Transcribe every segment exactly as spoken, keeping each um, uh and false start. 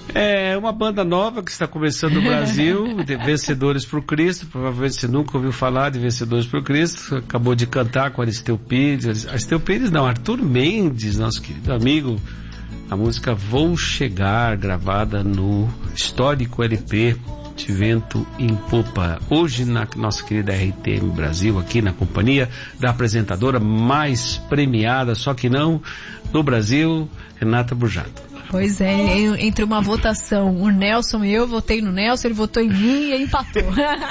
É uma banda nova que está começando no Brasil, de Vencedores por Cristo. Provavelmente você nunca ouviu falar de Vencedores por Cristo. Acabou de cantar com Aristeu Pires. Aristeu Pires não, Arthur Mendes, nosso querido amigo. A música Vou Chegar, gravada no histórico L P de Vento em Popa. Hoje na nossa querida R T M Brasil, aqui na companhia da apresentadora mais premiada, só que não no Brasil, Renata Burjato. Pois é, entre uma votação, o Nelson e eu, votei no Nelson, ele votou em mim e empatou.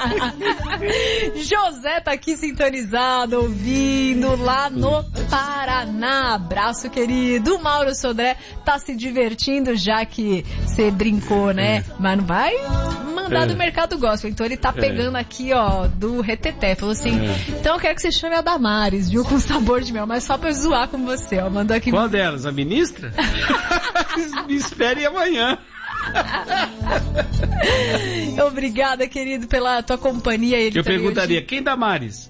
José tá aqui sintonizado, ouvindo lá no Paraná. Abraço, querido. O Mauro Sodré tá se divertindo, já que você brincou, né? É. Mas não vai mandar é. do Mercado Gospel. Então ele tá pegando é. aqui, ó, do Reteté. Falou assim, é. então eu quero que você chame a Damares, viu? Com sabor de mel, mas só pra eu zoar com você, ó. Mandou aqui. Qual delas? A ministra? Me espere amanhã. Obrigada, querido, pela tua companhia. Ele eu perguntaria, hoje... quem Damares?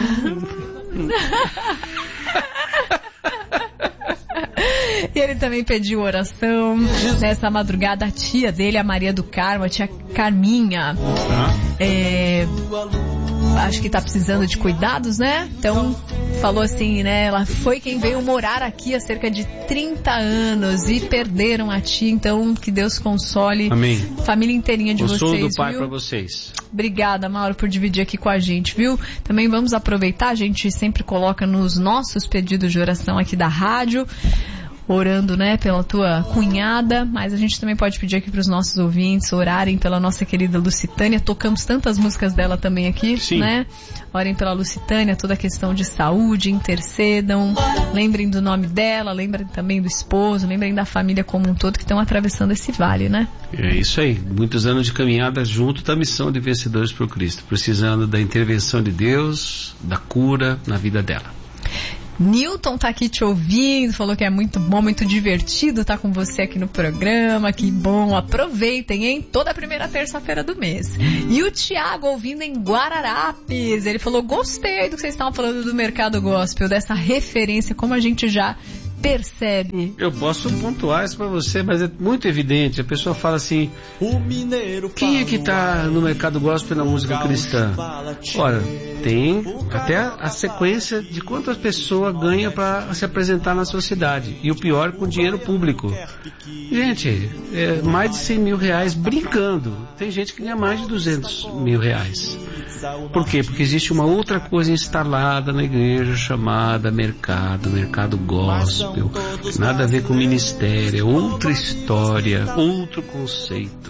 E ele também pediu oração nessa madrugada. A tia dele, a Maria do Carmo, a tia Carminha, é, acho que tá precisando de cuidados, né? Então falou assim, né? Ela foi quem veio morar aqui há cerca de trinta anos e perderam a tia. Então que Deus console. Amém. Família inteirinha de vocês. Consolo do Pai viu? Pra vocês. Obrigada, Mauro, por dividir aqui com a gente, viu? Também vamos aproveitar, a gente sempre coloca nos nossos pedidos de oração aqui da rádio, orando, né, pela tua cunhada, mas a gente também pode pedir aqui para os nossos ouvintes orarem pela nossa querida Lucitânia. Tocamos tantas músicas dela também aqui, Sim. né? Orem pela Lucitânia, toda a questão de saúde, intercedam, lembrem do nome dela, lembrem também do esposo, lembrem da família como um todo que estão atravessando esse vale, né? É isso aí, muitos anos de caminhada junto da missão de Vencedores por Cristo, precisando da intervenção de Deus, da cura na vida dela. Newton tá aqui te ouvindo, falou que é muito bom, muito divertido estar com você aqui no programa, que bom, aproveitem, hein? Toda a primeira terça-feira do mês. E o Thiago ouvindo em Guararapes, ele falou, gostei do que vocês estavam falando do Mercado Gospel, dessa referência, como a gente já percebe. Eu posso pontuar isso pra você, mas é muito evidente. A pessoa fala assim, quem é que tá no Mercado Gospel na música cristã? Olha, tem até a sequência de quantas pessoas ganham para se apresentar na sociedade. E o pior, com dinheiro público. Gente, é mais de cem mil reais brincando. Tem gente que ganha mais de duzentos mil reais. Por quê? Porque existe uma outra coisa instalada na igreja chamada mercado, mercado gospel. Nada a ver com ministério, é outra história, outro conceito.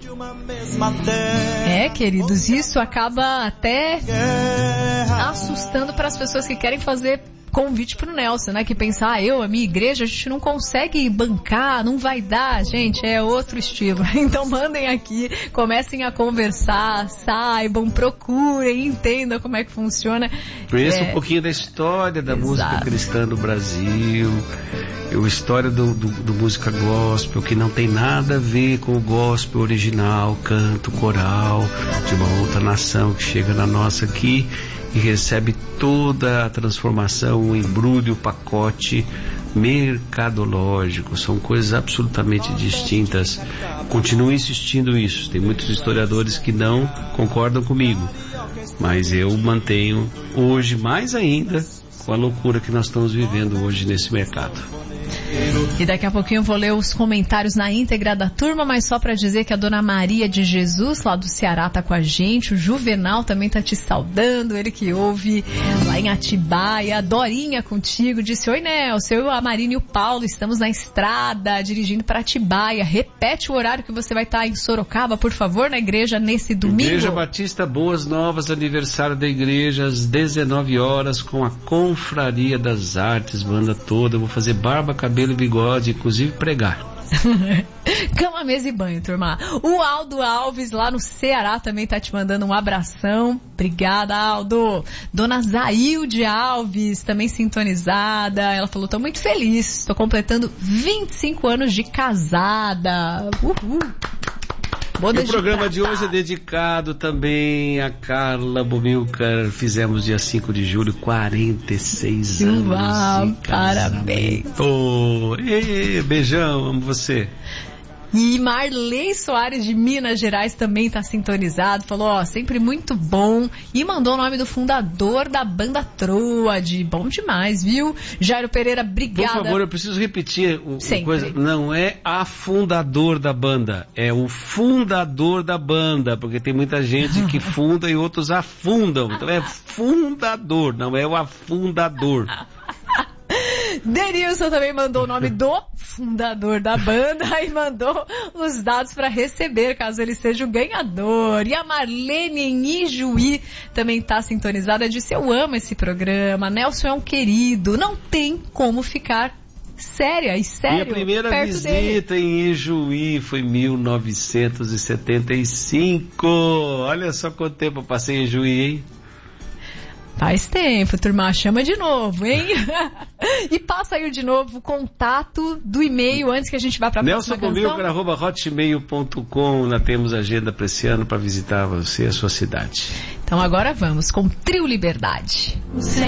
É, queridos, isso acaba até assustando para as pessoas que querem fazer convite pro Nelson, né? Que pensa, ah, eu, a minha igreja, a gente não consegue bancar, não vai dar, gente, é outro estilo. Então mandem aqui, comecem a conversar, saibam, procurem, entendam como é que funciona. Conheça é... um pouquinho da história da Exato. música cristã no Brasil, a história do, do, do música gospel, que não tem nada a ver com o gospel original, canto coral de uma outra nação que chega na nossa aqui e recebe toda a transformação, o embrulho, o pacote mercadológico. São coisas absolutamente distintas. Continuo insistindo isso. Tem muitos historiadores que não concordam comigo, mas eu mantenho hoje mais ainda com a loucura que nós estamos vivendo hoje nesse mercado. E daqui a pouquinho eu vou ler os comentários na íntegra da turma, mas só para dizer que a Dona Maria de Jesus, lá do Ceará, tá com a gente. O Juvenal também tá te saudando, ele que ouve lá em Atibaia. A Dorinha contigo, disse, oi Nelson, eu, a Marina e o Paulo estamos na estrada, dirigindo para Atibaia. Repete o horário que você vai estar em Sorocaba, por favor, na igreja nesse domingo. Igreja Batista Boas Novas, aniversário da igreja, às dezenove horas, com a Confraria das Artes, banda toda. Eu vou fazer barba, cabelo e bigode, inclusive pregar. Cama, mesa e banho, turma. O Aldo Alves lá no Ceará também tá te mandando um abração. Obrigada, Aldo. Dona Zailde Alves também sintonizada. Ela falou, tô muito feliz, tô completando vinte e cinco anos de casada. Uhul. E o programa de hoje é dedicado também a Carla Bomilcar. Fizemos dia cinco de julho, quarenta e seis anos. Uau, parabéns. Oh, ei, beijão, amo você. E Marley Soares de Minas Gerais também está sintonizado, falou, ó, sempre muito bom, e mandou o nome do fundador da banda Troad, bom demais, viu? Jairo Pereira, obrigada. Por favor, eu preciso repetir uma coisa, não é a fundador da banda, é o fundador da banda, porque tem muita gente que funda e outros afundam, então é fundador, não é o afundador. Denilson também mandou o nome do fundador da banda e mandou os dados para receber, caso ele seja o ganhador. E a Marlene em Ijuí também está sintonizada, disse, eu amo esse programa, Nelson é um querido, não tem como ficar séria e sério. Minha primeira visita dele. Em Ijuí foi em mil novecentos e setenta e cinco. Olha só quanto tempo eu passei em Ijuí, hein? Faz tempo, turma, chama de novo, hein? E passa aí de novo o contato do e-mail antes que a gente vá para a próxima canção. nelson bomilcar arroba hotmail ponto com. Nós temos agenda para esse ano para visitar você e a sua cidade. Então agora vamos com Trio Liberdade.